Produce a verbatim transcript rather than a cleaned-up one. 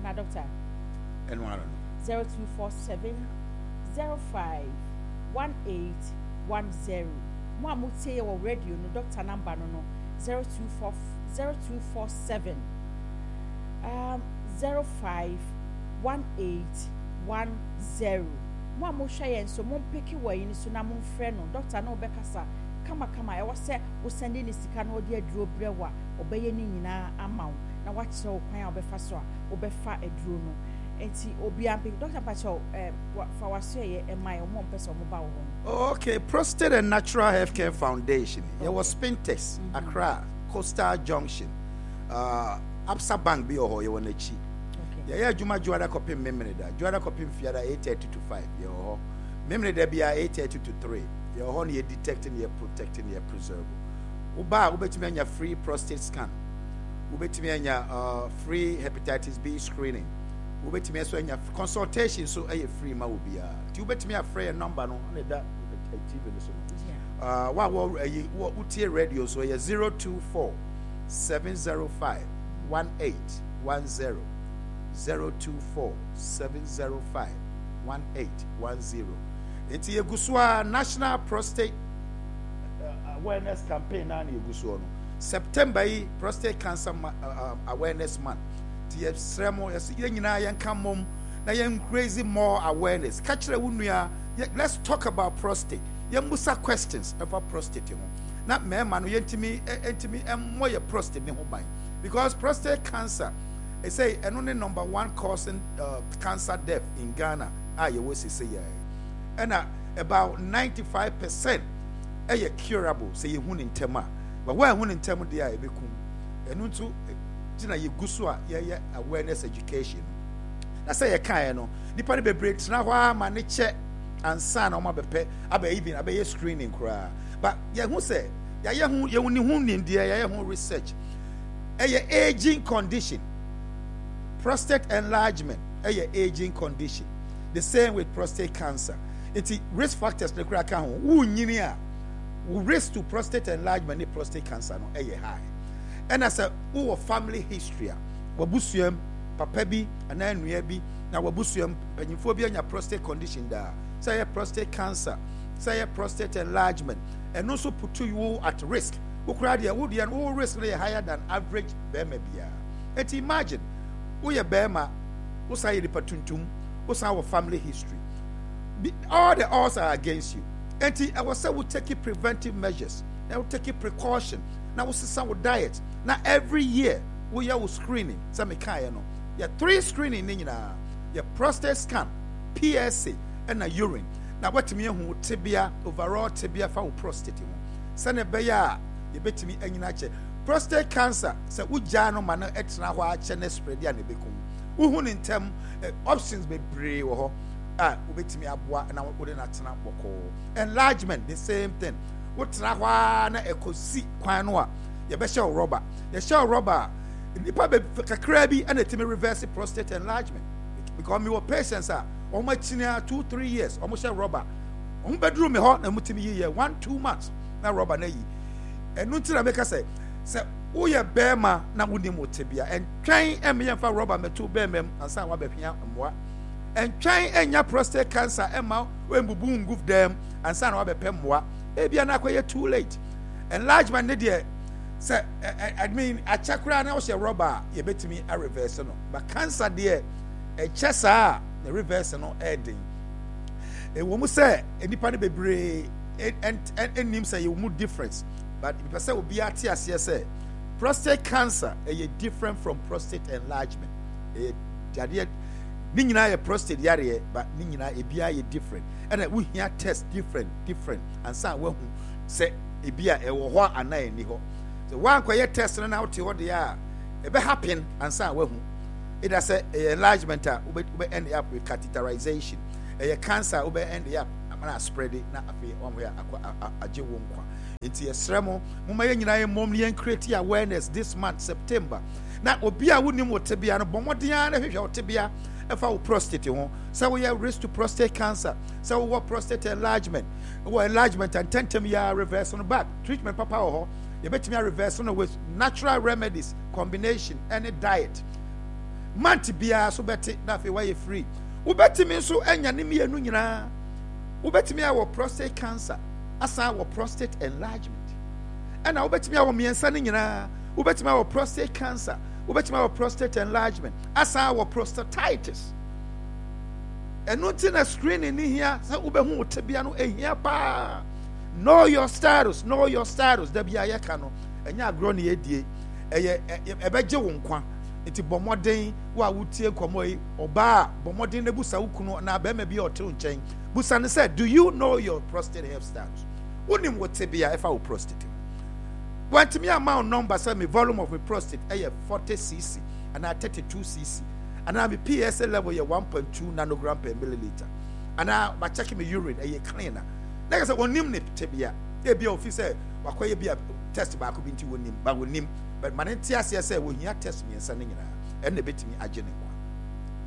Anna doctor. And one. Zero two four seven zero five one eight one zero. Mo amutie wo radio no doctor number no no zero two four zero two four seven um zero five one eight one zero. Mo amuhwe yen so mo peki wo yin so na mo frɛ no doctor na obekasa kama kama e wo se wo send ni sika na odi aduro brewa obeye ni nyina ama wo na wa kyerɛ wo kwan a obefa so a obefa aduro no enti obi ampe doctor Pacho eh for waso ye e mai omo mpesa omo ba wo ho. Okay, Prostate and Natural Healthcare Foundation. Okay. There was Spintex, mm-hmm. Accra, Coastal Junction, uh, Absa Bank bi oho ye wona chi. Okay. Yeah, Juma Juada copy memory da. Juada copy fiada eight thirty to five. Yo ho. Memory da bia eight thirty to three. Yo ho ye detecting, ye protecting, ye preserve. Uba ubetimi anya free prostate scan. Ubetimi anya uh, free hepatitis B screening. Ubetimi so anya consultation so ay free ma obi a. Ti ubetimi afre number no na da T V no so. Uh wa wa utie radio so ye zero two four seven zero five one eight one zero zero two four seven zero five one eight one zero. Enti ye gusua National Prostate uh, Awareness Campaign na ye gusuo no. September yi Prostate Cancer Ma- uh, Awareness Month. Ti ye sremo ye nyina ye nka mom na ye crazy more awareness. Kachire wunua, let's talk about prostate. Ye musa questions about prostate ho. Na me ma no yentimi entimi emmo ye prostate ne ho ban. Because prostate cancer, they say eno ne number one causing uh, cancer death in Ghana. Ah ye wo say ye. And uh, about ninety-five percent are curable. Say you hun in tema. But where hun in tema they are bekum. And unto tina ye gusua ye awareness education. Na say ye kan no. Nipa ne bebre na hwa ma ne che ansa na o ma bepe aba even aba ye screening kra. But ye hu say ya ye hu ye uni hu nim dia ye hu research. E ye aging condition. Prostate enlargement e ye aging condition. The same with prostate cancer. It's risk factors ne kra kan ho. Wu nyini a risk to prostate enlargement and prostate cancer no e high. And as a who family history, wabusuam papa bi ana nua bi na wabusuam panyimfo bi anya prostate condition da. Say prostate cancer, say prostate enlargement, and also put you at risk. Who crowd here would and all risk higher than average bema bia. And imagine who ya bema, who say the patuntum, who's our family history. All the odds are against you. And I was say we take preventive measures. Now we take precaution. Now we say some diet. Now every year we are screening. Some kind no. Yeah, three screening in na. Yeah, prostate scan, P S A, and a urine. Now what me who tibia overall tibia for prostate. Sane beya you bet me any nature. Prostate cancer. So we jano man etina wa chene spread ya nebekum. Uhun in term options be brave or ah ubetimi aboa na wode na tena boko. Enlargement the same thing. Wotra hwa na ekosi kwan no a ye be shell rubber. Ye shell rubber nipa be kakra bi na etimi reverse prostate enlargement. Because me were patients are o ma chinia two three years o mo shell rubber. O mo bedroom me ho na mutimi ye one two months na rubber na yi. Enu ntira make say say wo ye bema na woni motebia en twan em ye fa rubber me to bemem ansa wa bepia mmoa. En twan enya prostate cancer ema we mbubu nguf dem ansa na wa bepem mmoa. Ebia na akoye too late. Enlargement ne de say I mean a chakra na wo she rubber ye betimi a reverse no. But cancer de e chesa the reverse no edin. E wo mu say enipa ne bebre and and nim say you mu difference. But if I say will be at say prostate cancer is different from prostate enlargement. A ni nyina prostate yare but ni nyina e bia ye different. And we hear test different different and say we say e bia e wo ho anan ni ho. So one kwaye test na out ho dey a e be happen and say we it as a enlargement we we end up with catheterization. A cancer we end up na spread it na afi one way aje wo nkwa. Inti esremo muma ye nyina ye mom ne create awareness this month September. Na obi a wonim wotebia no bomodin na hwehwe wotebia efa wo prostate ho. So we have risk to prostate cancer. So we have prostate enlargement. We enlargement and tentam ya reverse on back. Treatment papa ho. You bet me reverse on with natural remedies combination and a diet. month biara so bɛte na afei wayɛ free wobɛtumi nso anya ne mmienu nyinaa wobɛtumi awɔ prostate cancer asan wɔ prostate enlargement ɛna wobɛtumi awɔ mmiɛnsa no nyinaa wobɛtumi awɔ prostate cancer wobɛtumi awɔ prostate enlargement asan wɔ prostatitis ɛno nti na screening ne hia sɛ wobɛhu wo tebea no ɛhia paa know your status know your status da bia yɛka no ɛnyɛ agorɔ ne yɛdie ɛyɛ ɛbɛgye wo nkwa nti bɔ mmɔden wo a wotie nkɔmmɔ yi ɔbaa bɔ mmɔden na busa wo kunu na bɛrima bi a ɔte wo nkyɛn busa ne sɛ do you know your prostate health status wonim wo tebea ɛfa wo prostate wantumi ama wo number sɛ me volume of my prostate ɛyɛ forty cc anaa thirty-two cc anaa me P S A level yɛ one point two nanogram per milliliter anaa ma check me urine ɛyɛ clean na na sɛ wonim ne tebea ebi a ofi sɛ wakɔyɛ bi a test baako bi nti wonim ba wonim but man nti aseɛ sɛ wohia test miɛnsa ne nyinaa ɛna betumi agye ne